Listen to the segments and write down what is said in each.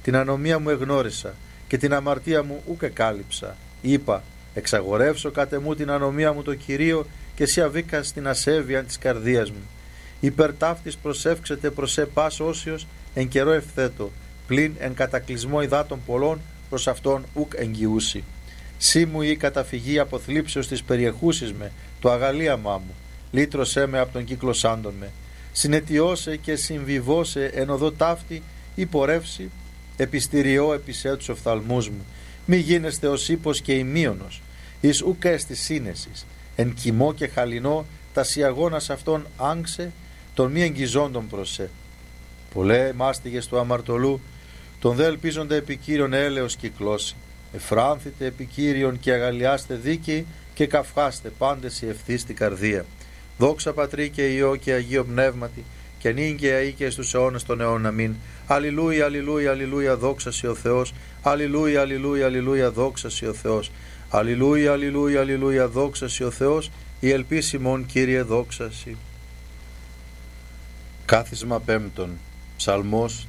την ανομία μου εγνώρισα και την αμαρτία μου ούκ εκάλυψα. Είπα, εξαγορεύσω κατ' εμού την ανομία μου το Κυρίο και εσύ αβήκα στην ασέβεια της καρδίας μου. Υπέρ ταύτης προσεύξετε προς πας όσιος εν καιρό ευθέτω, πλην εν κατακλυσμό υδάτων πολλών προς αυτόν ούκ εγγυούσι. Σύ μου η καταφυγή από θλίψεως της περιεχούσης με, το αγαλίαμά μου, λύτρωσέ με από τον κύκλο σάντων με. Συνετιώσε και συμβιβώσε εν οδό ταύτη ή πορεύσει, επιστηριώ επισέ τους οφθαλμούς μου. Μη γίνεστε ως ύπος και ημίωνος, εις ούκ έστι σύνεσης, εν κοιμό και χαλινό τα σιαγώνας αυτών άγξε, των μη εγγυζόντων προσέ. Πολλέ μάστιγες του αμαρτωλού, τον δε ελπίζονται επικύριον έλεος κυκλώσει. Εφράνθητε επικύριον και αγαλιάστε δίκαιοι και καυχάστε πάντες η ευθύ στην καρδία. Δόξα Πατρί και Υιό και Αγίο Πνεύματι, και νυν και αεί και στους αιώνας των αιώνων. Αμήν. Αλληλούια, αλληλούια, αλληλούια, δόξα σοι ο Θεός. Αλληλούια, αλληλούια, αλληλούια, δόξα σοι ο Θεός. Αλληλούια, αλληλούια, αλληλούια, δόξα σοι ο Θεός. Η ελπίση μον, Κύριε, δόξα σοι. Κάθισμα πέμπτον. Ψαλμός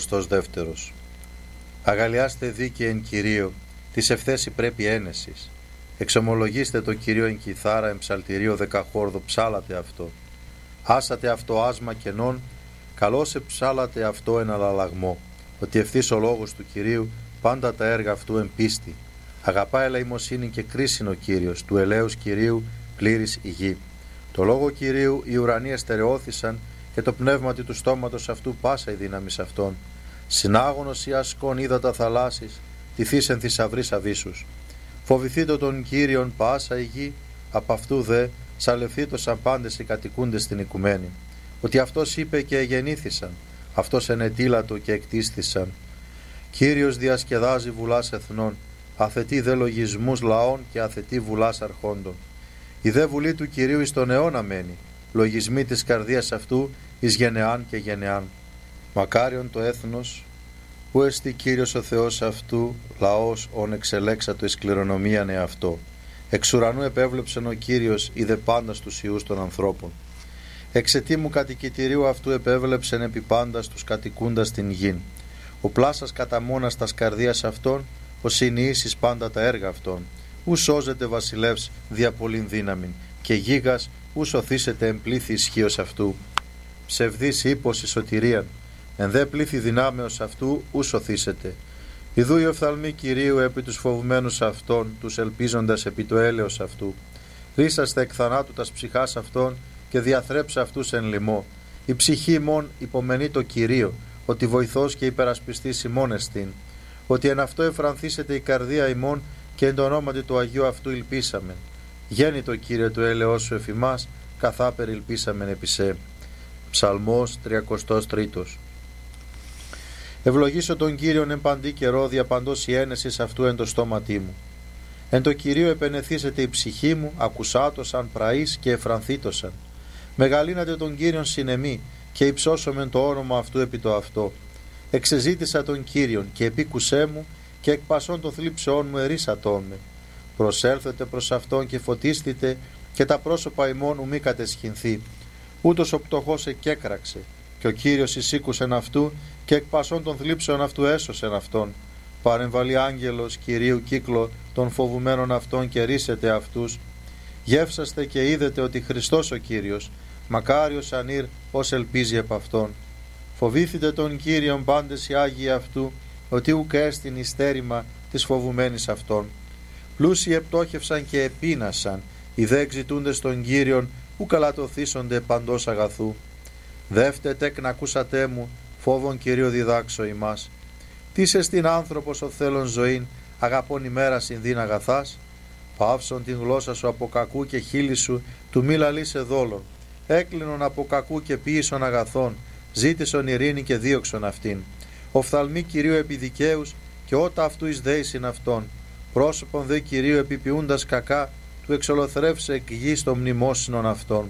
32. Αγαλιάστε δίκαιοι εν Κυρίω, της ευθέση πρέπει ένεσης. Εξομολογήστε το Κυρίο εν κιθάρα, εν ψαλτηρίο δεκαχόρδο, ψάλατε αυτό. Άσατε αυτό άσμα κενών, καλώς εψάλατε αυτό εν αλλαλαγμό, ότι ευθύς ο λόγος του Κυρίου, πάντα τα έργα αυτού εν πίστη. Αγαπά ελεημοσύνη και κρίσιν ο Κύριος, του ελέους Κυρίου πλήρης η γη. Το λόγο Κυρίου οι ουρανοί εστερεώθησαν και το πνεύματι του στόματος αυτού πάσα η δύναμης αυτών. Συνάγωνος ή ασκών ύδατα θαλάσσης, τυθείς εν θησαυρής αβύσσους. Φοβηθείτε τον Κύριον πάσα η γη, απ' αυτού δε σαλευθήτωσαν πάντες οι κατοικούντες στην οικουμένη. Ότι αυτός είπε και εγεννήθησαν, αυτός ενετήλατο και εκτίστησαν. Κύριος διασκεδάζει βουλάς εθνών, αθετεί δε λογισμούς λαών και αθετεί βουλάς αρχόντων. Η δε βουλή του Κυρίου εις τον αιώνα μένει, λογισμοί της καρδίας αυτού εις γενεάν και γενεάν. Μακάριον το έθνος, που εστι Κύριος ο Θεός αυτού, λαός ον εξελέξατο εις κληρονομίαν εαυτό. Εξ ουρανού επέβλεψεν ο Κύριος, είδε πάντα στους ιούς των ανθρώπων. Εξαιτήμου κατοικητηρίου αυτού επέβλεψεν επί πάντα τους κατοικούντας την γην. Ο πλάσας κατά μόνας τας καρδίας αυτών, ο συνειήσεις πάντα τα έργα αυτών. Ου σώζεται βασιλεύς δια πολλήν δύναμην, και γίγας ου σωθήσεται εν πλήθη ισχύος αυτού. Ψευδής ύπος η σωτηρίαν, εν δε πλήθη δυνάμεως αυτού ου σωθήσεται. Ιδού οι οφθαλμοί Κυρίου επί τους φοβουμένους αυτών, τους ελπίζοντας επί το έλεος αυτού. Ρίσαστε εκ θανάτου τας ψυχάς αυτών και διαθρέψε αυτούς εν λοιμό. Η ψυχή ημών υπομενεί το Κυρίο, ότι βοηθός και υπερασπιστής ημών εστίν. Ότι εν αυτό εφρανθήσεται η καρδία ημών και εν το ονόματι του Αγίου αυτού ελπίσαμεν. Γέννη το Κύριε του έλεος σου εφημάς, καθά περιλπίσαμεν επί σε. Ψαλμός 33. Ευλογήσω τον Κύριον εν παντή καιρό, διαπαντός η ένεσης αυτού εν το στόματί μου. Εν το Κυρίο επενεθήσεται η ψυχή μου, ακουσάτο σαν πραής και εφρανθήτωσαν. Μεγαλύνατε τον Κύριον συνεμή και υψώσομεν το όνομα αυτού επί το αυτό. Εξεζήτησα τον Κύριον και επίκουσέ μου και εκ πασών των θλίψεών μου ερίσατόν με. Προσέλθετε προς αυτόν και φωτίστητε και τα πρόσωπα ημών ου μη κατεσχυνθεί. Ούτως ο πτωχός εκέκραξε και ο Κύριος εισήκουσεν αυτού και εκ πασών των θλίψεων αυτού έσωσεν αυτόν. Παρεμβαλεί άγγελος Κυρίου κύκλο των φοβουμένων αυτών και ρίσετε αυτούς. Γεύσαστε και είδετε ότι Χριστός ο Κύριος, μακάριος ανήρ ως ελπίζει επ' αυτόν. Φοβήθητε τον Κύριον πάντες οι Άγιοι αυτού, ότι ουκ έστιν εις στέρημα της φοβουμένης αυτών. Πλούσιοι επτόχευσαν και επίνασαν, οι δε εξητούντες τον Κύριον, ου καλατοθήσονται παντός αγαθού. Δεύτε τέκνα ακούσατε μου, φόβον Κυρίου διδάξω ημάς. Τίς εστιν άνθρωπος ο θέλων ζωήν, αγαπών ημέρα συνδύν αγαθάς. Παύσον την γλώσσα σου από κακού και χείλη σου του μη λαλείσαι δόλων. Έκλεινον από κακού και ποίησον αγαθών, ζήτησον ειρήνη και δίωξον αυτήν. Οφθαλμοί Κυρίου επί δικαίους και ότα αυτού εις δέησιν αυτών. Πρόσωπον δε Κυρίου επιποιούντας κακά, του εξολοθρεύσε εκ γης των μνημόσυνων αυτών.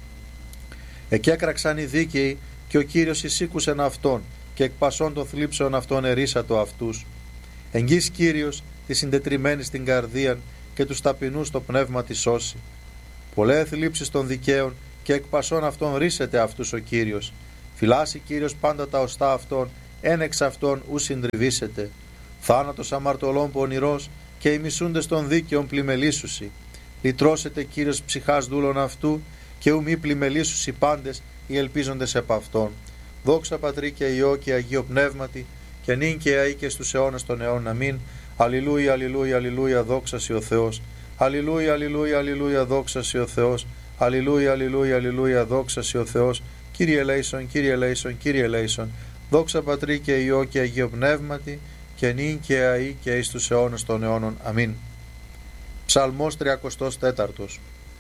Εκέκραξαν οι δίκαιοι και ο Κύριος εισήκουσεν αυτόν και εκ πασών των θλίψεων αυτών ερίσατο αυτούς. Εγγύς Κύριος τη συντετριμένη στην καρδίαν και τους ταπεινούς το πνεύμα τη σώσει. Πολλέ θλίψεις των δικαίων και εκ πασών αυτών ρίσεται αυτούς ο Κύριος. Φυλάσσει Κύριος πάντα τα οστά αυτών εν εξ αυτών ου συντριβήσετε. Θάνατος αμαρτωλών πονηρός και οι μισούντες των δίκαιων πλημελήσουσι. Λυτρώσετε Κύριος ψυχάς δούλων αυτού και ου μη πλημελήσουσι πάντες οι ελπίζοντες επ' αυτόν. Δόξα Πατρί και Υιό και Αγίο Πνεύματι και νυν και αεί και στους αιώνας των αιώνων. Αμήν. Αλληλούια, αλληλούια, αλληλούια, δόξα σοι ο Θεός. Αλληλούια, αλληλούια, αλληλούια, δόξα σοι ο Θεός. Αλληλούια, αλληλούια, αλληλούια, δόξα σοι ο Θεός. Κύριε ελέησον, Κύριε ελέησον, Κύριε ελέησον. Δόξα Πατρί και Υιό και Αγίο Πνεύματι και νυν και αεί και εις τους αιώνας των αιώνων. Αμήν. Ψαλμός 34.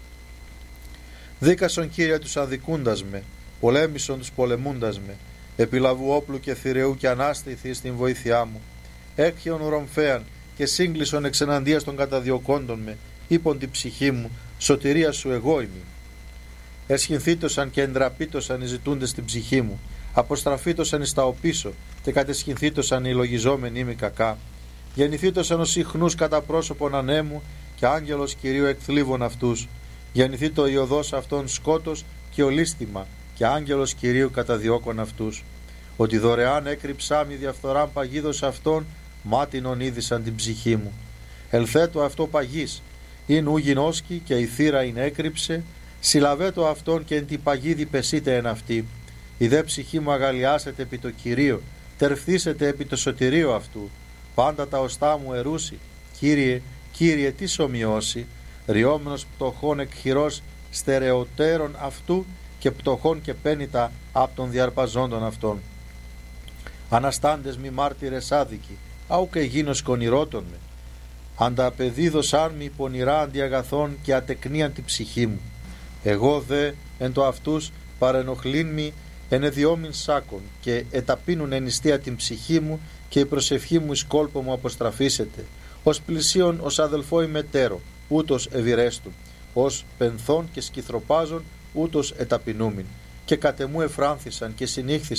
Δίκασον Κύριε τους αδικούντας με, πολέμησον τους πολεμούντας με, επιλαβού όπλου και θηρεού και ανάστηθη στην βοήθειά μου. Έκχιον ουρομφέαν και σύγκλισον εξεναντίας των καταδιωκόντων με, είπον την ψυχή μου, σωτηρία σου εγώ ημί. Εσχυνθήτωσαν και εντραπήτωσαν οι ζητούντες στην ψυχή μου, αποστραφήτωσαν εις τα οπίσω και κατεσχυνθήτωσαν οι λογιζόμενοι ημί κακά. Γεννηθήτωσαν ως ιχνούς κατά πρόσωπον ανέμου και άγγελος Κυρίου εκθλίβων αυτούς. Γεννηθεί το ιωδός αυτών σκότος και ολίσθημα και άγγελος Κυρίου καταδιώκων αυτούς. Ότι δωρεάν έκρυψά μη διαφθοράν παγίδος αυτών, μάτινον είδησαν την ψυχή μου. Ελθέτω αυτό παγής, ειν ου γινώσκει και η θύρα ειν έκρυψε, συλλαβέτω αυτόν και εν τη παγίδι πεσείτε εν αυτή. Η δε ψυχή μου αγαλιάσετε επί το Κυρίο, τερφθήσετε επί το σωτηρίο αυτού. Πάντα τα οστά μου ερούσι, Κύριε, Κύριε τι σομοιώσει, ριόμενος πτωχών εκχειρός στερεωτέρων αυτού και πτωχών και πένητα απ' των διαρπαζόντων αυτών. Αναστάντες μη μάρτυρες άδικοι, άου και γίνος κονηρότων με. Ανταπεδίδωσάν μη πονηρά αντιαγαθών και ατεκνίαν την ψυχή μου. Εγώ δε εν το αυτούς παρενοχλήν μη ενεδιόμην σάκων και εταπείνουν εν ιστία την ψυχή μου και η προσευχή μου εις κόλπο μου αποστραφήσετε. Ως πλησίον ως αδελφό ημετέρω, ούτως ευηρέστου, ως πενθών και σκυθροπάζων, ούτως εταπεινούμην. Και κατεμού εφράνθησαν και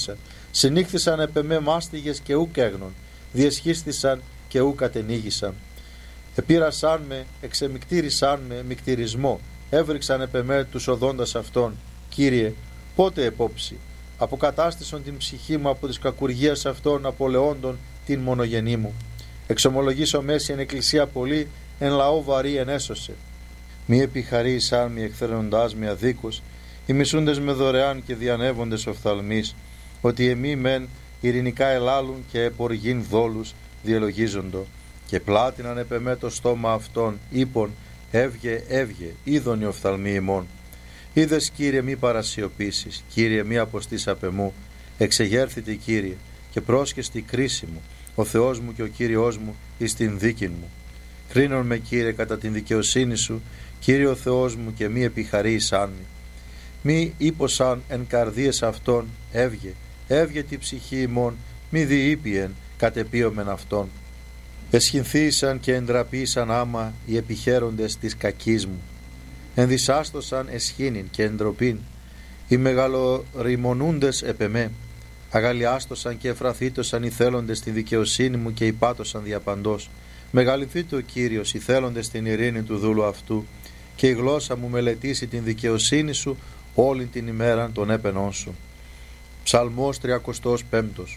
συνήχθησαν επ' εμέ μάστιγες και ουκ έγνων, διεσχίστησαν και ουκ κατενίγησαν. Επήρασαν με, εξεμικτήρισαν με μικτηρισμό, έβριξαν επ' εμέ τους οδόντας αυτών. Κύριε, πότε επόψη, αποκατάστησον την ψυχή μου από της κακουργίας αυτών απολεόντων την μονογενή μου. Εξομολογήσω μέση εν εκκλησία πολύ, εν λαό βαρύ ενέσωσε. Μη επιχαρήσαν μη εκθρενοντάς μη αδίκους, οι μισούντες με δωρεάν και διανεύοντες οφθαλμείς, ότι εμεί μεν ειρηνικά ελάλουν και εποργήν δόλους διελογίζοντο, και πλάτιναν επ' εμέ το στόμα αυτών, είπον, έβγε, έβγε, είδον οι οφθαλμοί ημών. Είδες Κύριε μη παρασιωπήσεις, Κύριε μη αποστείς απ' εμού, εξεγέρθητη Κύριε και πρόσχεστη κρίση μου, ο Θεός μου και ο Κύριος μου εις την δίκην μου. Κρίνον με Κύριε κατά την δικαιοσύνη σου, Κύριε ο Θεός μου και μη επιχαρείσαν μη. Μη ύποσαν εν καρδίες αυτών, έβγε, έβγε τη ψυχή ημών, μη διείπιεν κατεπίωμεν αυτών. Εσχυνθήσαν και εντραπήσαν άμα οι επιχαίροντες της κακής μου. Ενδυσάστοσαν εσχήνην και εντροπήν, οι μεγαλοριμονούντες επ' εμέ. Αγαλιάστοσαν και εφραθήτωσαν οι θέλοντες τη δικαιοσύνη μου και υπάτωσαν διαπαντός. Μεγαλυθείτε ο Κύριος οι θέλοντες την ειρήνη του δούλου αυτού, και η γλώσσα μου μελετήσει την δικαιοσύνη σου όλη την ημέραν των έπαινών σου. Ψαλμός 35.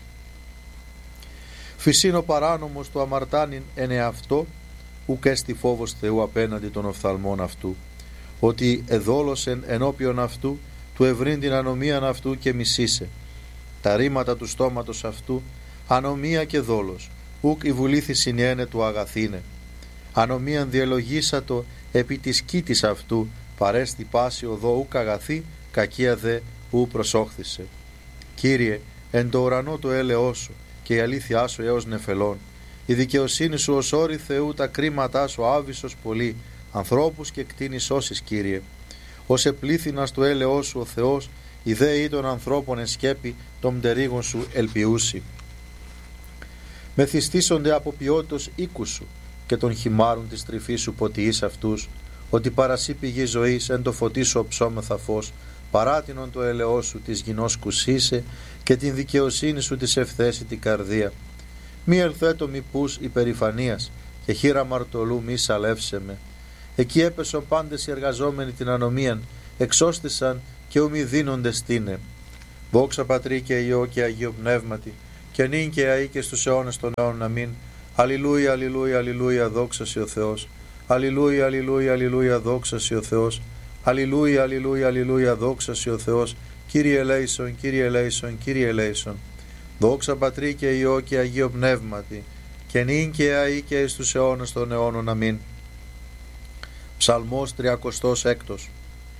Φυσίν ο παράνομος του αμαρτάνειν εν εαυτό, ουκ έστι φόβος Θεού απέναντι των οφθαλμών αυτού, ότι εδόλωσεν ενώπιον αυτού, του ευρύν την ανομίαν αυτού και μισήσε. Τα ρήματα του στόματος αυτού, ανομία και δόλος, ουκ η βουλήθη συνιένε του αγαθήνε. Ανομίαν διελογήσατο επί της κήτης αυτού, παρέστη πάση οδό ουκ αγαθή, κακία δε ου προσόχθησε. Κύριε, εν το ουρανό το έλεός σου και η αλήθειά σου έως νεφελών. Η δικαιοσύνη σου ως όρη Θεού, τα κρίματά σου άβυσσος πολύ, ανθρώπους και κτίνη σώσεις Κύριε. Ως επλήθυνας του έλεός σου ο Θεός, η δέη των ανθρώπων εν σκέπη των πτερίγων σου ελπιούσι. Μεθυστήσονται από ποιότητος οίκου σου και των χυμάρων της τρυφής σου ποτιείς αυτούς, ότι παρασύ πηγή ζωής εν το φωτί σου οψόμεθα φως, παράτινον το έλεός σου της γινός κουσίσε και την δικαιοσύνη σου της ευθέσει την καρδία. Μη ελθέτω μη πούς υπερηφανίας και χείρα μαρτωλού μη σαλεύσε με. Εκεί έπεσον πάντες οι εργαζόμενοι την ανομίαν, εξώστησαν και ου μη δίνονται στήνε. Δόξα Πατρί και Υιό και Αγίο Πνεύματι, και νυν και αεί και στους αιώνας των αιώνων. Αμήν. Αλληλούια, αλληλούια, αλληλούια, δόξα σοι ο Θεός. Αλληλούια, αλληλούια, αλληλούια, δόξα σοι ο Θεός. Αλληλούια, αλληλούια, αλληλούια, δόξα σοι ο Θεός. Κύριε ελέησον, Κύριε ελέησον, Κύριε ελέησον. Δόξα Πατρί και Υιό και Αγίο Πνεύματι, και νυν και αεί και εις τους αιώνας των αιώνων. Αμήν. Ψαλμός 36.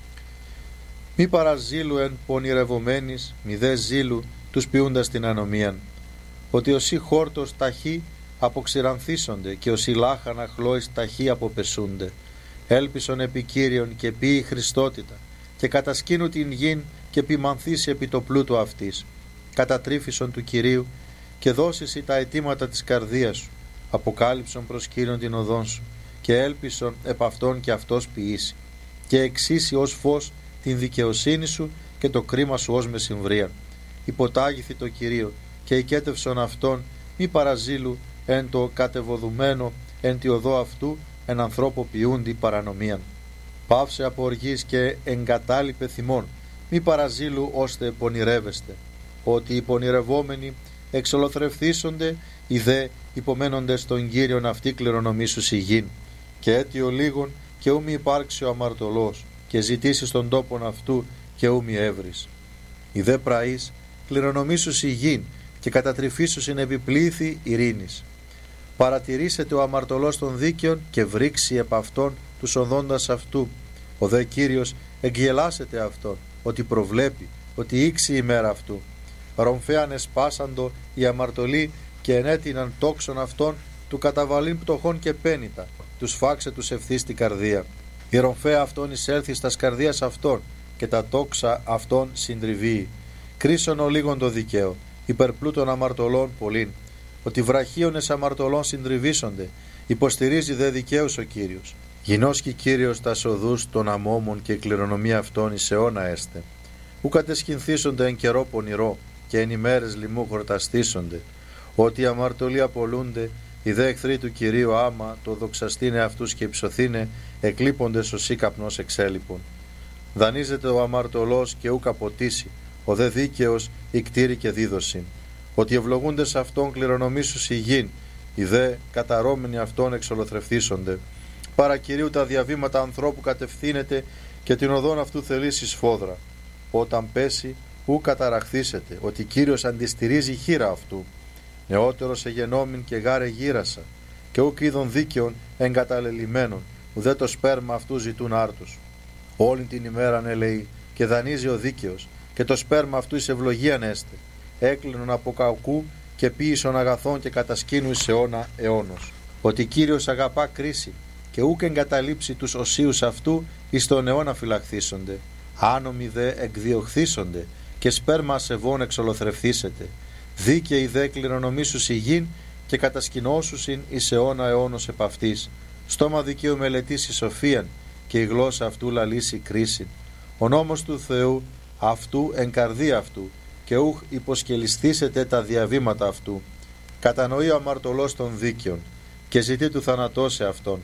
Μη παραζήλου εν πονηρευομένης, μη δε ζήλου τους ποιούντας την ανομίαν. Ότι όσοι χόρτος ταχύ αποξηρανθίσονται και όσοι λάχανα χλώης ταχύ αποπεσούνται. Έλπισον επί Κύριον και ποιη Χριστότητα και κατασκήνου την γην και ποιμανθήσει επί το πλούτο αυτής. Κατατρίφησον του Κυρίου και δώσισι τα αιτήματα της καρδίας σου. Αποκάλυψον προς Κύριον την οδόν σου και έλπισον επ' αυτόν και αυτός ποιήσει. Και εξήσει ως φως την δικαιοσύνη σου και το κρίμα σου ως μεσημβρία. Υποτάγηθη το Κυρίο και οικέτευσον αυτόν, μη παραζήλου εν το κατεβοδουμένο εν τη οδό αυτού εν ανθρώπο ποιούντι παρανομίαν. Πάυσε από οργής και εγκατάλειπε θυμών, μη παραζήλου ώστε πονηρεύεστε. Ότι οι πονηρευόμενοι εξολοθρευθήσονται, οι δε υπομένοντες των Κύριων αυτοί κληρονομήσους η γην. Και αίτιο λίγων και ου μη υπάρξει ο αμαρτωλός, και ζητήσεις τον τόπον αυτού και ου μη έβρεις. Οι δε πραείς κληρονομήσους η γην και κατατριφήσους είναι επιπλήθη ειρήνης. Παρατηρήσετε ο αμαρτωλός των δίκαιων και βρήξει επ' αυτόν τους οδόντας αυτού. Ο δε Κύριος εγγελάσετε αυτόν, ότι προβλέπει, ότι ήξει η μέρα αυτού. Ρομφέαν εσπάσαντο οι αμαρτωλοί και ενέτειναν τόξον αυτών του καταβαλήν πτωχών και πένητα, τους φάξε τους ευθύς την καρδία. Η ρομφαία αυτών εισέλθει στα καρδίας αυτών και τα τόξα αυτών συντριβεί. Κρίσον ο λίγον το δικαίο, υπερπλούτων αμαρτωλών πολλήν. Ότι βραχίονες αμαρτωλών συντριβήσονται, υποστηρίζει δε δικαίους ο Κύριος. Γινώσκει Κύριος τα οδούς των αμόμων και η κληρονομία αυτών εις αιώνα έστε. Ου κατεσχυνθήσονται εν καιρό πονηρό και εν ημέρες λοιμού χορταστήσονται. Ότι οι αμαρτωλοί απολούνται, οι δε εχθροί του Κυρίου άμα το δοξαστήνε αυτούς και υψωθήνε, εκλείποντες ως ήκαπνος εξέλιπων. Δανείζεται ο αμαρτωλός και ου καποτήσει, ο δε δίκαιος ικτήρη και δίδωση. Ότι ευλογούντες αυτόν κληρονομήσους η γην, οι δε καταρώμενοι αυτόν εξολοθρευθήσονται. Παρά Κυρίου τα διαβήματα ανθρώπου κατευθύνεται και την οδόν αυτού θελήσει σφόδρα. Όταν πέσει ου καταραχθήσετε, ότι Κύριος αντιστηρίζει χείρα αυτού. Νεότερος εγενόμην και γάρε γύρασα, και ουκ είδων δίκαιων εγκαταλελειμμένων, ουδέ το σπέρμα αυτού ζητούν άρτους. Όλη την ημέραν ελεεί και δανείζει ο δίκαιος, και το σπέρμα αυτού εις ευλογίαν έστε. Έκλεινον από κακού και ποίησον αγαθών και κατασκήνου εις αιώνα αιώνος. Ότι Κύριος αγαπά κρίση και ούκ εγκαταλείψει τους οσίους αυτού εις τον αιώνα φυλαχθήσονται. Άνομοι δε εκδιωχθήσονται και σπέρμα ασεβών εξολοθρευθήσετε. Δίκαιοι δε κληρονομήσους η γην και κατασκηνώσουσιν εις αιώνα αιώνος επ' αυτής. Στόμα δικαίου μελετήσει σοφίαν και η γλώσσα αυτού λαλήσει κρίσιν. Ο νόμος του Θεού αυτού εν καρδία αυτού και ούχ υποσκελιστήσετε τα διαβήματα αυτού. Κατανοεί ο αμαρτωλός των δίκαιων και ζητεί του θανατώσε αυτόν.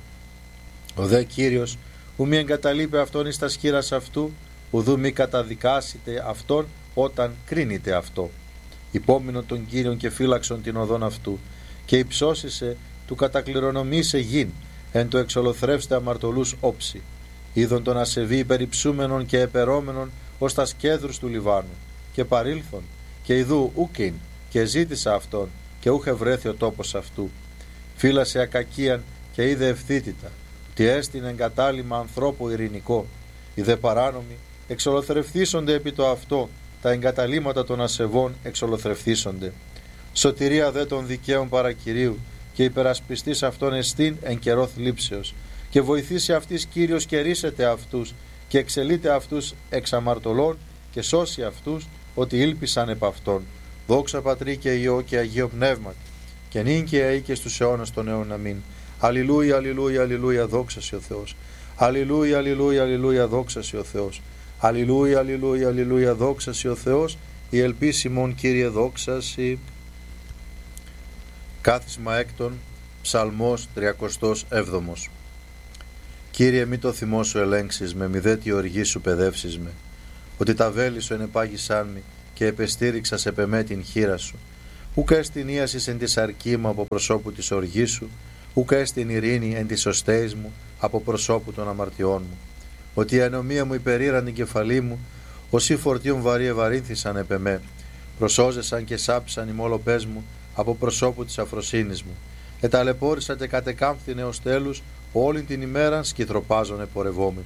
Ο δε Κύριος ου μη εγκαταλείπει αυτόν εις τα σχήρας αυτού, ουδού μη καταδικάσετε αυτόν όταν κρίνεται αυτό. Υπόμεινον τον Κύριον και φύλαξον την οδόν αυτού και υψώσισε του κατακληρονομήσε γην εν το εξολοθρεύστε αμαρτωλούς όψη. Είδον τον ασεβή υπερυψούμενον και επερώμενον ως τα σκέδρους του Λιβάνου και παρήλθον και ιδού ούκιν και ζήτησα αυτόν και ούχε βρέθη ο τόπος αυτού. Φύλασε ακακίαν και είδε ευθύτητα, ότι έστειν εγκατάλημα ανθρώπου ειρηνικό. Οι δε παράνομοι εξολοθρευθήσονται επί το αυτό, τα εγκαταλείμματα των ασεβών εξολοθρευθήσονται. Σωτηρία δε των δικαίων παρά Κυρίου και υπερασπιστής αυτών εστίν εν καιρό θλίψεως και βοηθήσει αυτής Κύριος και ρίσετε αυτούς και εξελείται αυτούς εξ αμαρτωλών και σώσει αυτούς ότι ήλπισαν επ' αυτόν. Δόξα Πατρί και Υιό και Αγίο Πνεύματι και νυν και αεί και στους αιώνας των αιώνων. Αμήν. Αλληλούια, αλληλούια, αλληλούια, δόξα σοι ο Θεός. Αλληλούια, αλληλούια, αλληλούια, δόξα σοι ο Θεός. Αλληλούια, αλληλούια, αλληλούια, δόξα σοι ο Θεός. Η ελπίσιμον Κύριε δόξα σοι. Κάθισμα έκτον, Ψαλμός 37. Κύριε, μη το θυμό σου ελέγξεις με, μη δε τη οργή σου παιδεύσεις με. Ότι τα βέλη σου ενεπάγησάν μη και επεστήριξα σε πεμέ την χείρα σου. Ουκ έστιν ίασις εν της αρκή μου από προσώπου της οργής σου, ουκ έστιν ειρήνη εν της οστέης μου από προσώπου των αμαρτιών μου. Ότι η ανομία μου υπερήραν την κεφαλή μου, όσοι φορτίων βαρύ ευαρύνθησαν επ' εμέ, προσώζεσαν και σάψαν οι μόλοπές μου από προσώπου της αφροσύνης μου. Εταλαιπώρησα και κατεκάμφθην έως τέλους, όλη την ημέραν σκυθροπάζων επορευόμην.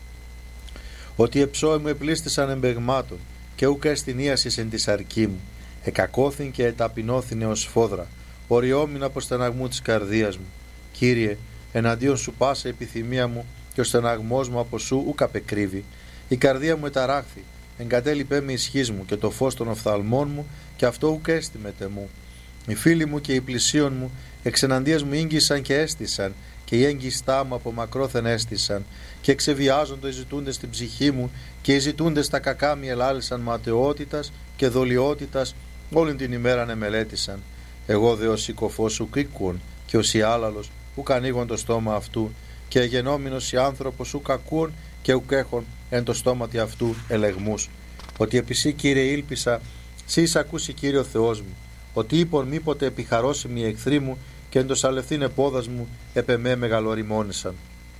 Ότι εψώοι μου επλήστησαν εμπεγμάτων, και ουκ έστιν ίασις εν της αρκή μου, εκακώθην και εταπεινώθην έως φόδρα, οριόμην από στεναγμού της καρδίας μου. Κύριε, εναντίον σου πάσα επιθυμία μου, και ο στεναγμός μου από σου ουκ απεκρύβει. Η καρδία μου εταράχθη, εγκατέλειπέ με ισχύς μου και το φως των οφθαλμών μου, και αυτό ουκ έστιμεται μου. Οι φίλοι μου και οι πλησίον μου εξεναντίας μου ήγγισαν και έστησαν, και οι έγκιστά μου από μακρόθεν έστησαν, και εξεβιάζοντο οι ζητούντες στην ψυχή μου, και οι ζητούντες τα κακά μη ελάλησαν ματαιότητας και δολιότητας, όλην την ημέραν εμελέτησαν. Εγώ δε ως οικοφός ουκ ήκουον, και ως η άλαλος ουκ ανοίγον το στόμα αυτού, και εγενόμενος η άνθρωπος ουκ ακούων, και ουκ έχων εν το στόματι αυτού ελεγμούς. Ότι επισή, Κύριε, ήλπισα, σύ ακούσει, Κύριε ο Θεός μου, ότι είπον μήποτε επιχαρώσιμοι οι εχθροί μου, και εν το σαλευθήν επόδας μου επ' εμέ μεγαλοριμόνησαν.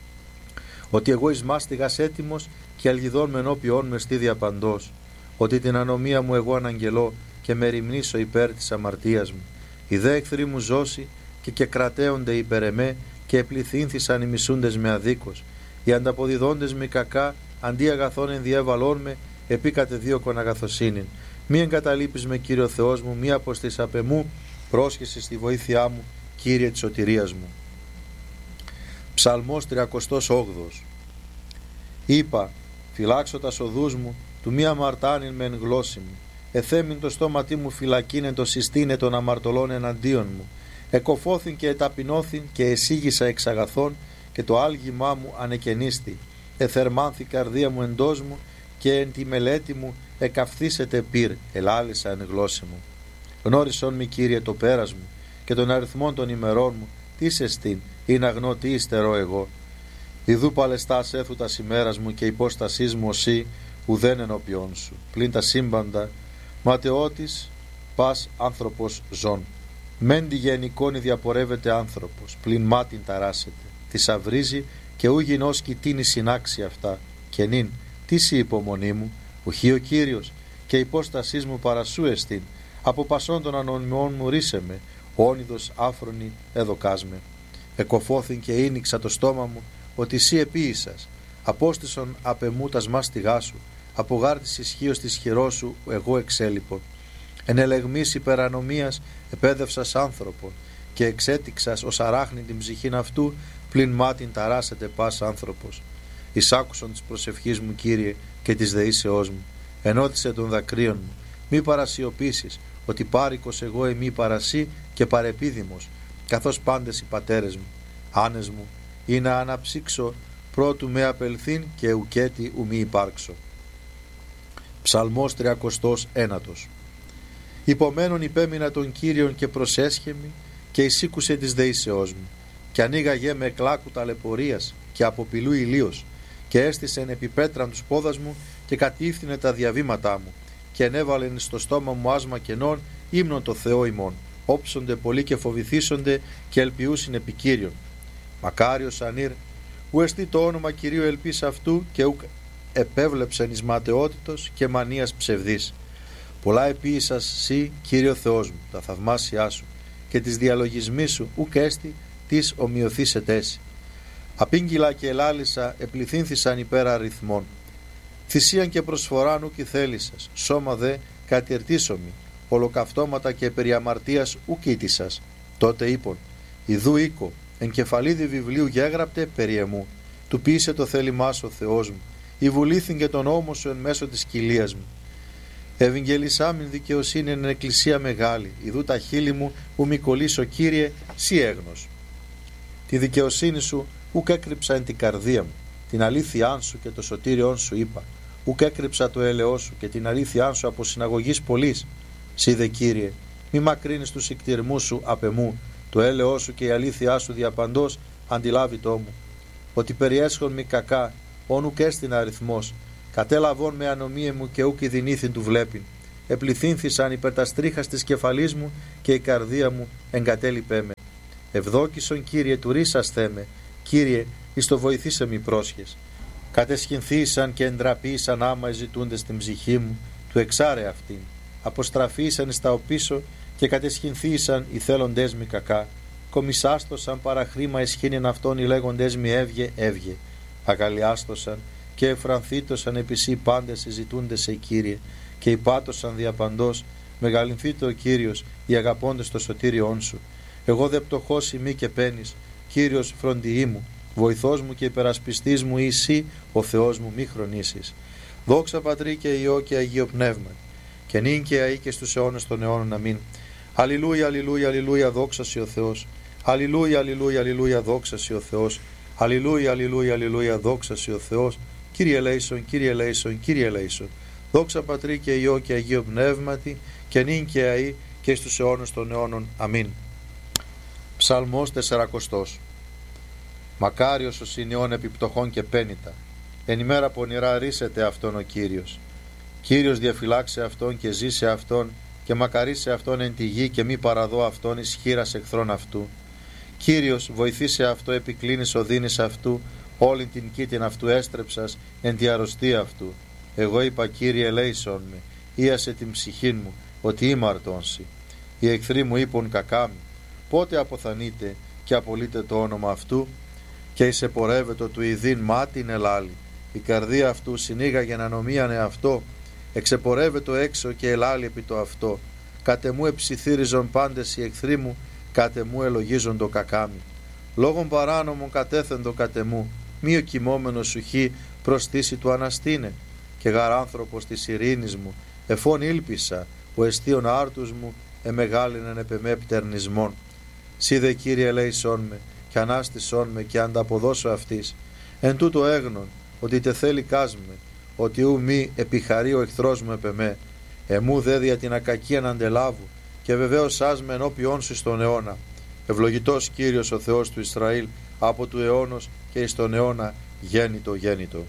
Ότι εγώ εις μάστιγας έτοιμος, και αλγιδών με ενώπιόν με στίδια παντός. Ότι την ανομία μου εγώ αναγγελώ, και με ρημνήσω υπέρ της αμαρτίας μου. Οι δε εχθροί μου ζώσει, και κρατέονται υπέρ εμέ, και επληθύνθησαν οι μισούντες με αδίκως. Οι ανταποδιδόντες με κακά, αντί αγαθών ενδιέβαλών με, επί κατεδίωκον αγαθοσύνην. Μη εγκαταλείπεις με, Κύριο Θεός μου, μη αποστείς απ' εμού, πρόσχεσαι στη βοήθειά μου, Κύριε της σωτηρίας μου. Ψαλμός 38. Είπα, φυλάξω τα οδούς μου, του μη αμαρτάνειν με εν γλώσση μου. Εθέμην το στόματί μου φυλακίνεν το συστήνε των αμαρτωλών εναντίον μου. Εκοφώθην και εταπεινώθην και εσύγησα εξ αγαθών, και το άλγημά μου ανεκενίστη. Εθερμάνθη καρδία μου εντός μου, και εν τη μελέτη μου εκαυθήσετε πυρ, ελάλησα εν γλώσση μου. Γνώρισον μη, Κύριε, το πέρας μου, και των αριθμών των ημερών μου, τι σε στήν, ή να γνώ τι υστερώ εγώ. Ιδού παλαιστάς έθουτας ημέρας μου, και υπόστασής μου οσί, ουδέν ενώπιόν σου. Πλην τα σύμπαντα, ματαιώτης, πας άνθρωπος ζών. Μεν τη γενικόνη διαπορεύεται άνθρωπος, πλην μάτιν ταράσεται. Τη αυρίζει, και ου γινός κοιτίνει συνάξει αυτά. Και νυν, τι σοι υπομονή μου, ουχή ο Κύριος, και υπόστασής μου παρασού εστίν. Από πασών των ανωνυμών μου ρίσε με, όνειδος άφρονη εδοκάς με. Εκοφώθην και ίνιξα το στόμα μου, ότι σύ επίησας. Απόστησον απ' εμού τας μάστιγά σου, από γάρτης ισχύος της χειρός σου εγώ εξέλιπον. Εν ελεγμής υπερανομίας επέδευσας άνθρωπον, και εξέτηξας ως αράχνη την ψυχήν αυτού, πλην μάτιν ταράσεται πας άνθρωπος. Εισάκουσον της προσευχής μου, Κύριε, και της δεήσεώς μου. Ενώτισε των δακρύων μου, μη παρασιωπήσεις, ότι πάρικος εγώ εμεί παρασύ και παρεπίδημος, καθώς πάντες οι πατέρες μου. Άνες μου, ή να αναψύξω πρώτου με απελθήν, και ουκέτι ου μη υπάρξω. Ψαλμός 39. Υπομένων υπέμεινα τον Κύριον, και προσέσχεμη, και εισήκουσε της δεήσεώς μου. Και ανοίγαγε με κλάκου ταλαιπωρίας, και αποπηλού ηλίος, και έστησεν επί πέτραν τους πόδας μου, και κατήφθηνε τα διαβήματά μου, και ενέβαλεν στο στόμα μου άσμα κενών, ύμνον το Θεό ημών. Όψονται πολλοί και φοβηθήσονται, και ελπιούσιν επί Κύριον. Μακάριος ανήρ, ου εστί το όνομα Κυρίου ελπίς αυτού, και ουκ επέβλεψεν εις ματαιότητος και μανίας ψευδής. Πολλά επίησας σύ, Κύριο Θεός μου, τα θαυμάσια σου, και τις διαλογισμοί σου ουκ έστι τις ομοιωθήσετέσι. Απήγγυλα και ελάλησα, επληθύνθησαν υπέρ αριθμών. Θυσίαν και προσφοράν ουκ ηθέλησας, σώμα δε κατηρτήσομη, ολοκαυτώματα και περί αμαρτίας ουκ ήτησας. Τότε είπον, ιδού οίκο, εν κεφαλίδι βιβλίου γέγραπτε περί εμού. Του ποιήσε το θέλημά σου ο Θεός μου, ηβουλήθην και τον νόμο σου εν μέσω της κοιλίας μου. Ευηγγελισάμιν δικαιοσύνη εν εκκλησία μεγάλη, ιδού τα χείλη μου ου μη κολλήσω, Κύριε, σύ έγνος. Τη δικαιοσύνη σου ουκ έκρυψα εν την καρδία μου, την αλήθειά σου και το σωτήριόν σου είπα. Ουκ έκρυψα το έλεό σου και την αλήθειά σου από συναγωγής πολλής. Σύ δε, Κύριε, μη μακρύνεις τους ικτηρμούς σου απ' εμού, το έλεό σου και η αλήθειά σου διαπαντός αντιλάβει το μου. Ότι περιέσχον μη κακά, όν ουκ έστιν αριθμός, κατέλαβον με ανομία μου και ουκ ειδηνήθην του βλέπειν. επληθύνθησαν υπέρ τα στρίχας της κεφαλής μου και η καρδία μου εγκατέλειπέ με. Ευδόκησον Κύριε του ρίσας θέμε, Κύριε εις το βοηθήσε μη πρόσχες. Κατεσχυνθήσαν και εντραπήσαν άμα ζητούνται στην ψυχή μου, του εξάρε αυτήν. Αποστραφήσαν εις τα οπίσω και κατεσχυνθήσαν οι θέλοντές μη κακά. Κομισάστοσαν παραχρήμα εσχήνεν αυτόν οι λέγοντές μη έβγε, έβγε. Αγαλιάστοσαν και εφρανθήτωσαν επισή πάντες συζητούνται σε Κύριε και υπάτωσαν διαπαντός, μεγαλυνθείτε ο Κύριος, οι αγαπώντες το σωτήριόν σου. Εγώ δε πτωχός ημί και πένης, Κύριος φροντιή μου, βοηθός μου και υπερασπιστής μου εσύ, ο Θεός μου μη χρονίσεις. Δόξα Πατρί και Υιό και Αγίο Πνεύμα, και νυν και αεί και στους αιώνες των αιώνων. Αμήν. Αλληλούια, αλληλούια, αλληλούια, δόξα σοι ο Θεός. Αλληλούια, αλληλούια, αλληλούια, δόξα σοι ο Θεός. Αλληλούια, αλληλούια, αλληλούια, δόξα σοι ο Θεός. Κύριε ελέησον, Κύριε ελέησον, Κύριε ελέησον. Δόξα Πατρί και Υιό και Αγίο Πνεύματι, και νυν και αεί και στους αιώνες των αιώνων. Αμήν. Ψαλμός 40. Μακάριος ο συνειών επιπτωχών και πένητα. Εν ημέρα πονηρά ρίσεται αυτόν ο Κύριος. Κύριος διαφυλάξε αυτόν και ζήσε αυτόν, και μακαρίσε αυτόν εν τη γη, και μη παραδώ αυτόν εις χείρας εχθρών αυτού. Κύριος βοηθήσε αυτό, επικλίνης οδύνης αυτού, όλην την κήτην αυτού έστρεψας εν τη αρρωστία αυτού. Εγώ είπα, Κύριε ελέησον με, ίασε την ψυχήν μου, ότι είμαι αρτώνση. Οι εχθροί μου είπουν κακά μου, πότε αποθανείτε και απολύτε το όνομα αυτού, και εισεπορεύετο του ιδίν μάτιν ελάλη. Η καρδία αυτού συνήγαγε να νομίανε αυτό, εξεπορεύετο έξω και ελάλη επί το αυτό. Κάτε μου εψιθύριζον πάντες οι εχθροί μου, κάτε μου ελογίζον το κακάμι. Λόγων παράνομων κατέθεντο κάτε μου, μη ο κοιμόμενος σου χει προστήσει του αναστήνε. Και γαράνθρωπος της ειρήνης μου, εφών ήλπισα, ο εστίον άρτους μου, εμεγάλινεν επεμέ πτερνισμόν. Σύ δε Κύριε ελέησόν με, και ανάστησόν με, και ανταποδώσω αυτής. Εν τούτο έγνον, ότι τε θέλει κάσμε, ότι ου μη επιχαρεί ο εχθρός μου επεμέ. Εμού δε δια την ακακίαν αντελάβου, και βεβαίως άσμε ενώπιόν σου στον αιώνα. Ευλογητός Κύριος ο Θεός του Ισραήλ, από του αιώνος και εις τον αιώνα γέννητο γέννητο.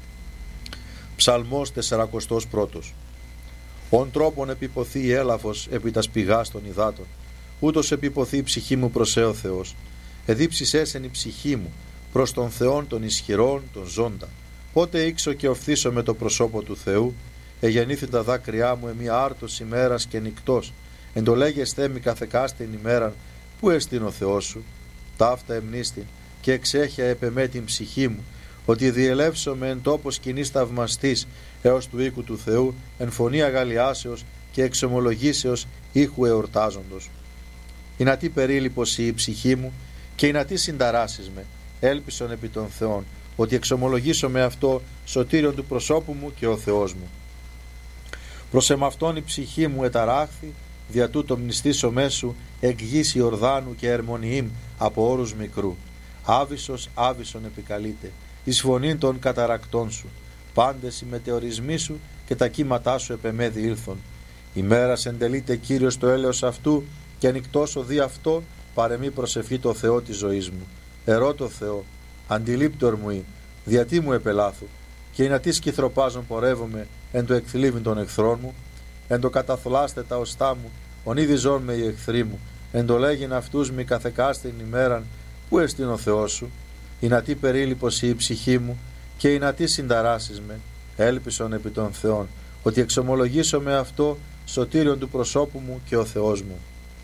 Ψαλμός 41. Ον τρόπον επιποθεί η έλαφος επί τας πηγάς των υδάτων, ούτως επιποθεί η ψυχή μου προς ο Θεός. Εδίψησέσεν η ψυχή μου προς τον Θεόν των ισχυρών, των ζώντα. Πότε ήξω και οφθήσω με το προσώπο του Θεού, εγεννήθην τα δάκρυά μου εμεί άρτος ημέρας και νυκτός. Εν το λέγεσθέ μη καθεκάστην ημέραν, πού εστίν ο Θεός σου. Ταύτα εμνίστην και εξέχεια επεμέ την ψυχή μου, ότι διελεύσομαι εν τόπο σκηνής θαυμαστής έως του οίκου του Θεού, εν φωνή αγαλιάσεως και εξομολογήσεως ήχου εορτάζοντος. Ινατί περίληπος η ψυχή μου, και ινατί συνταράσεις με, έλπισον επί των Θεών, ότι εξομολογήσω με αυτό σωτήριον του προσώπου μου και ο Θεός μου. Προς εμαυτόν η ψυχή μου εταράχθη, δια τούτο μνηστήσω μέσου εκ γης Ιορδάνου και ερμονιήμ από όρους μικρού. Άβυσσος άβυσσον επικαλείται, εις φωνήν των καταρακτών σου. Πάντες οι μετεωρισμοί σου και τα κύματά σου επεμέ διήλθον. Ημέρας εντελείται Κύριος το έλεος αυτού, και ανοιχτός οδεί αυτό, παρεμή προσευχή το Θεό της ζωής μου. Ερώτω Θεό, αντιλήπτορ μου ή, διατί μου επελάθου, και εινατί σκυθροπάζον πορεύομαι εν το εκθλίβην των εχθρών μου, εν το καταθλάστε τα οστά μου, ονείδιζόν με οι εχθροί μου, εν το λέγειν αυτούς μη καθεκάστην ημέραν, πού εστίν ο Θεός σου. Εινατί περίληπος η ψυχή μου, και εινατί συνταράσεις με, έλπισον επί των Θεών, ότι εξομολογήσω με αυτό σωτήριον του προσώπου μου και ο Θεός μου.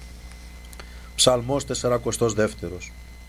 Ψαλμός 42.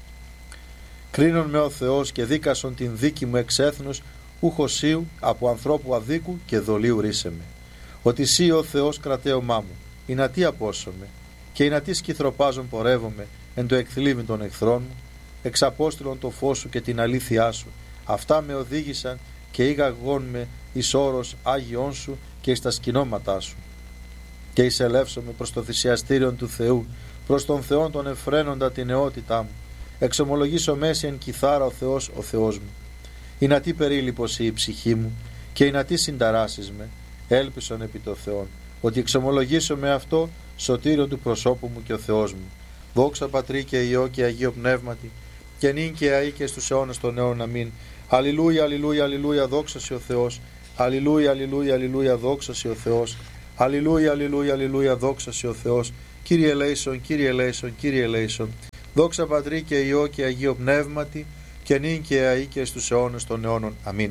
Κρίνον με ο Θεός και δίκασον την δίκη μου εξ έθνους, ουχοσίου από ανθρώπου αδίκου και δολίου ρίσε με. Ότι σύ ο Θεός κρατέωμά μου, εινατί απόσωμε, και εινατί σκυθροπάζον πορεύομαι εν το εκθλίβην των εχθρών μου. Εξαπόστηλον το φως σου και την αλήθειά σου, αυτά με οδήγησαν και ήγαγον με εις όρος Άγιον σου και εις τα σκηνώματά σου. Και εισελεύσομαι προς το θυσιαστήριον του Θεού, προς τον Θεόν τον εφραίνοντα την νεότητά μου. Εξομολογήσω μέση εν κιθάρα ο Θεός, ο Θεός μου. Εινατί περίληπος η ψυχή μου, και εινατί συνταράσεις με, έλπισον επί το Θεόν, ότι εξομολογήσω με αυτό σωτήριο του προσώπου μου και ο Θεός μου. Δόξα Πατρί και Υιό και Αγίο Πνεύματι, και νυν και αεί και στους αιώνες των αιώνων. Αμήν. Αλληλούια, αλληλούια, αλληλούια, δόξα σοι ο Θεός. Αλληλούια, αλληλούια, αλληλούια, δόξα σοι ο Θεός. Αλληλούια, αλληλούια, αλληλούια, δόξα σε ο Θεός. Κύριε ελέησον, Κύριε ελέησον, Κύριε ελέησον. Δόξα Πατρί και Υιό και Αγίο Πνεύματι, και νυν και αεί και στους αιώνες των αιώνων. Αμήν.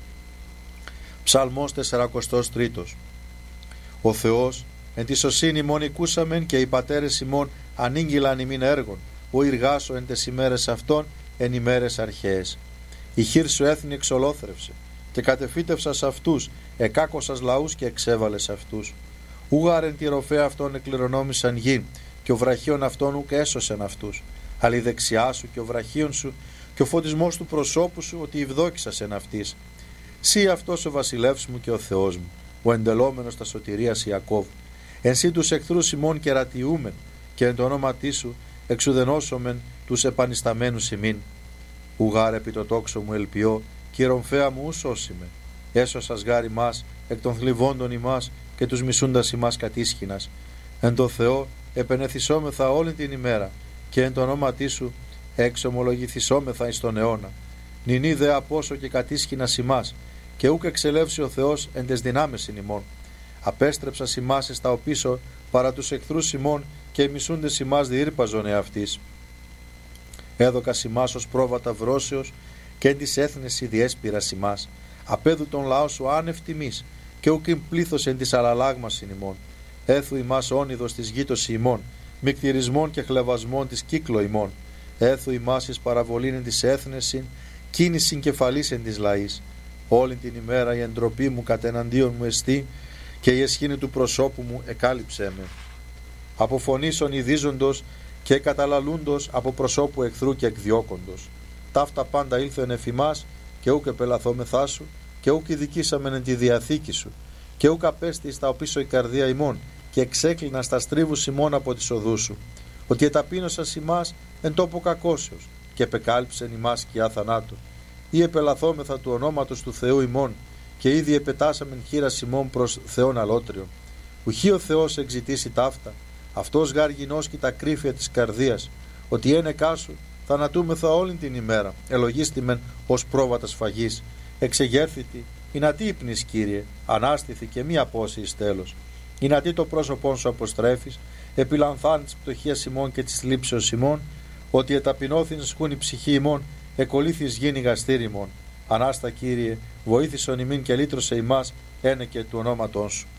Ψαλμός 43. Ο Θεός εν τη σωσύνη ημών οικούσαμεν, και οι πατέρες ημών ανήγγυλαν ημίν έργων. Ο ηργάσω εν τες ημέρες αυτών, εν ημέρες αρχαίες. Η χείρ σου έθνη εξολόθρευσε, και κατεφύτευσας αυτούς, εκάκωσας λαούς και εξέβαλες αυτούς. Ούγαρεν τη ροφέα αυτών εκληρονόμησαν γη, και ο βραχίων αυτών ουκ έσωσεν αυτούς. Αλλά η δεξιά σου και ο βραχίων σου και ο φωτισμός του προσώπου σου, ότι ευδόκησας εν αυτής. Σύ αυτός ο βασιλεύς μου και ο Θεός μου, ο εντελόμενος τα σωτηρίας Ιακώβ. Εν σύ τους εχθρούς ημών κερατιούμεν, και εν το ονόματί σου εξουδενώσομεν τους επανισταμένους ημίν. Ουγάρ επί το τόξο μου ελπιώ, και η ρομφαία μου ου σώσιμε. Έσωσας γάρ ημάς εκ των θλιβόντων ημάς, και τους μισούντας ημάς κατίσχυνας. Εν το Θεό επενεθυσόμεθα όλη την ημέρα, και εν το ονόματί σου εξομολογηθισόμεθα εις τον αιώνα. Νηνή δε απόσο και κατίσχυνας ημάς, και ούκ εξελεύσει ο Θεός εν τες δυνάμεις ημών. Απέστρεψας ημάς εις τα οπίσω παρά τους εχθρούς ημών, και οι μισούντες ημάς διήρπαζον εαυτής. Έδωκας ημάς ως πρόβατα βρώσεως, και εν της έθνεση διέσπηρας ημάς. Απέδου τον λαό σου άνευ τιμής, και ούκ πλήθος εν της αλλαλάγμας ημών. Έθου ημάς όνειδος της γήτος ημών, μικτηρισμών και χλεβασμών της κύκλο ημών. Έθου ημάς εις παραβολήν εν της έθνεσιν, κίνησιν κεφαλής εν της λαής. Όλη την ημέρα η εντροπή μου κατεναντίον μου εστί, και η εσχήνη του προσώπου μου εκάλυψέ με. Από φωνήσεων ειδίζοντος και καταλαλούντος, από προσώπου εχθρού και εκδιώκοντος. Ταύτα πάντα ήλθεν εφ' ημάς, και ούκ επελαθόμεθά σου, και ούκ ειδικήσαμεν εν τη διαθήκη σου, και ούκ απέστη στα οπίσω η καρδία ημών, και εξέκλεινα στα στρίβους ημών από τις οδούς σου. Ότι εταπείνωσας ημάς εν τόπο κακώσεως, και επεκάλυψεν ημάς σκιά θανάτου. Ή επελαθόμεθα του ονόματος του Θεού ημών, και ήδη επετάσαμεν χείρας ημών προς Θεόν αλότριον. Ουχή ο Θεός εξητήσει ταύτα, αυτός γάρ γινώσκει τα κρύφια της καρδίας, ότι ένεκά σου θανατούμεθα όλη την ημέρα, ελογίστημεν ως πρόβατα σφαγής. Εξεγέρθητη, εινατί ύπνης, Κύριε, ανάστηθη και μη απώσει εις τέλος. Εινατί το πρόσωπόν σου αποστρέφεις, επιλανθάν της πτωχίας ημών και της θλίψεως ημών, ότι εταπεινώθην σχούν η ψυχή ημών, εκολύθεις γίνει γαστήρι ημών. Ανάστα, Κύριε, βοήθησον ημίν και λύτρωσε ημάς, ένεκε του ονόματός σου.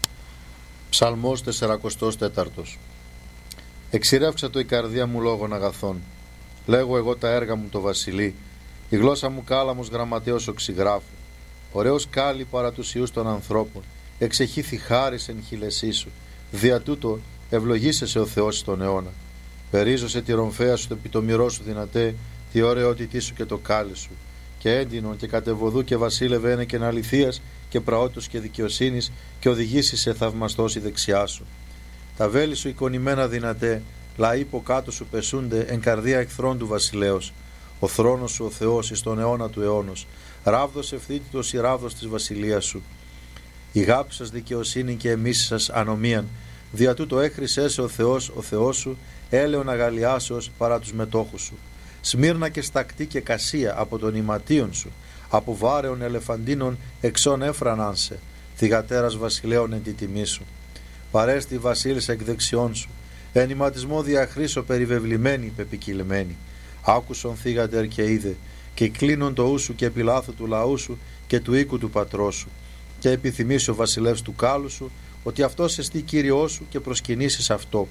Ψαλμός 44. Εξηρεύξα το η καρδία μου λόγων αγαθών. Λέγω εγώ τα έργα μου το βασιλεί, η γλώσσα μου κάλαμος γραμματέως οξυγράφου. Ωραίος κάλλη παρά τους ιούς των ανθρώπων, εξεχήθη χάρις εν χειλεσί σου. Δια τούτο ευλογήσεσαι ο Θεός στον αιώνα. Περίζωσε τη ρομφαία σου, το επιτομυρό σου δυνατέ, τη ωραιότητή σου και το κάλλη σου. Και έντινον και κατεβοδού και βασίλευε ένε και αληθείας και πραότητος και δικαιοσύνης, και οδηγήσει σε θαυμαστός η δεξιά σου. Τα βέλη σου εικονημένα δυνατέ, λαοί υπό κάτω σου πεσούνται εν καρδία εχθρών του βασιλέως. Ο θρόνος σου ο Θεός εις τον αιώνα του αιώνος, ράβδος ευθύτητος η ράβδος της βασιλείας σου. Η γάπη σας δικαιοσύνη και εμείς σας ανομίαν, δια τούτο έχρισέ ο Θεός σου, έλεον αγαλιάσεως παρά τους μετόχους σου. Σμύρνα και στακτή και κασία από τον ηματίον σου, από βάρεων ελεφαντίνων εξών έφραναν σε, θυγατέρας βασιλέων εν τη τιμή σου. Παρέστη βασίλης εκ δεξιών σου, εν ηματισμό διαχρήσω περιβεβλημένη πεπικυλμένη. Άκουσον θύγατερ και είδε, και κλείνον το ούσου και επιλάθου του λαού σου και του οίκου του πατρός σου. Και επιθυμήσει ο βασιλεύς του κάλου σου, ότι αυτός εστί Κύριός σου, και προσκυνήσεις αυτό.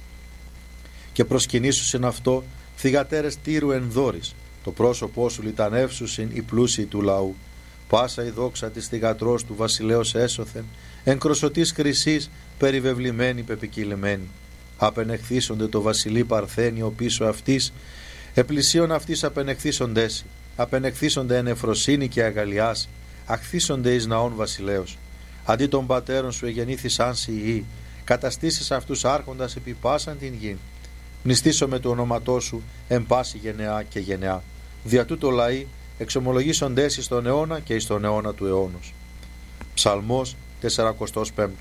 Και προσκυνήσουσιν αυτό θυγατέρες Τύρου εν δόρης, το πρόσωπό σου λιτανεύσουσιν οι πλούσιοι του λαού. Πάσα η δόξα της θυγατρός του βασιλέως έσωθεν, εν κροσωτής χρυσής περιβεβλημένη πεπικυλημένη. Απενεχθήσονται το βασιλεί παρθένιο πίσω αυτής, επλησίων αυτής απενεχθήσοντες, απενεχθήσονται εν εφροσύνη και αγαλιάς, αχθήσονται εις ναών βασιλέως. Αντί των πατέρων σου εγεννήθησαν σοι οι, καταστήσεις αυτούς άρχοντας επί πάσαν την γη. Μνηστήσω με το όνοματό σου εν πάση γενεά και γενεά. Δια τούτο λαοί εξομολογήσοντες εις τον αιώνα και εις τον αιώνα του αιώνος. Ψαλμός 45.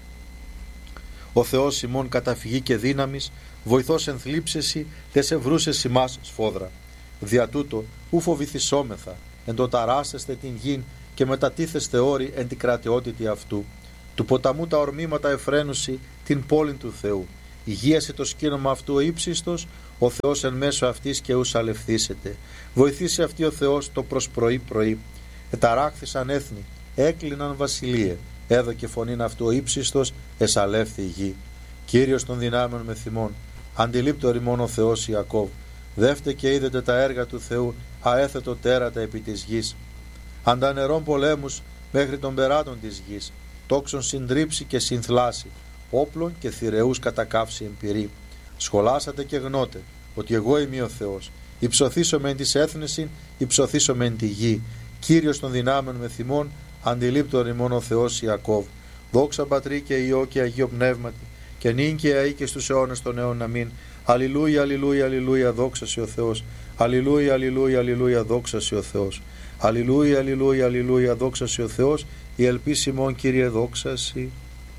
Ο Θεός ημών καταφυγή και δύναμης, βοηθός εν θλίψεση, τες ευρούσες ημάς σφόδρα. Δια τούτο ου φοβηθισόμεθα, εν το ταράσεστε την γην και μετατίθεστε όροι εν την κρατεότητη αυτού. του ποταμού τα ορμήματα εφραίνουσι την πόλην του Θεού. Υγείασε το σκήνομα αυτού ο ύψιστος, ο Θεός εν μέσω αυτής και ους αλευθήσεται. Βοηθήσει αυτή ο Θεός το προς πρωί. Εταράχθησαν έθνη, έκλειναν βασιλείε. Έδωκε φωνήν αυτού ο ύψιστος, εσαλεύθη η γη. Κύριος των δυνάμεων με θυμών, αντιλήπτω ρημών ο Θεός Ιακώβ. Δεύτε και είδετε τα έργα του Θεού, αέθετο τέρατα επί της γης. Αντανερών πολέμους μέχρι των περάτων της γης, τόξων συντρίψει και συνθλάσει, όπλων και θηρεούς κατακάψει εμπειρή. Σχολάσατε και γνώτε ότι εγώ είμαι ο Θεός. Υψωθήσομαι εν της έθνεσιν, υψωθήσομαι εν τη γη. Κύριος των δυνάμεων με θυμών, αντιλήπτω ρημών ο Θεός Ιακώβ. Δόξα Πατρί και Υιό και Αγίο Πνεύματι, και νυν και αεί και στους αιώνες των αιώνων. Αμήν. Αλληλούια, αλληλούια, αλληλούια, δόξα σε ο Θεός. Αλληλούια, αλληλούια, αλληλούια, δόξα σε ο Θεός. Αλληλούια, αλληλούια, αλληλούια, δόξα σε ο Θεός. Η ελπίση ημών, Κύριε, δόξα σοι.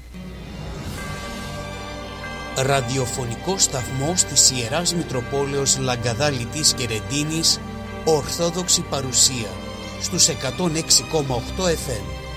Ραδιοφωνικός σταθμός της Ιεράς Μητροπόλεως Λαγκαδά Λιτής και Ρεντίνης, Ορθόδοξη παρουσία στους 106,8 FM.